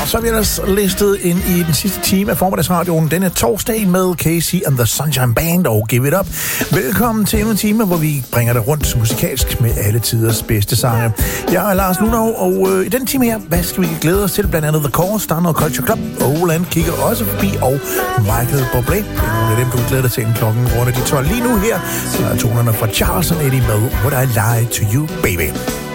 så er vi ellers listet ind i den sidste time af formiddagsradioen denne torsdag med Casey and the Sunshine Band og Give It Up. Velkommen til en time, hvor vi bringer dig rundt musikalsk med alle tiders bedste sange. Jeg er Lars Lunov, og i den time her, hvad skal vi glæde os til? Blandt andet The Course, der er noget Culture Club, Oland kigger også forbi, og Michael Bublé. Det er nogle af dem, du glæder dig til en klokken rundt af de 12. Lige nu her, så er tonerne fra Charles & Eddie med Would I Lie to You, Baby.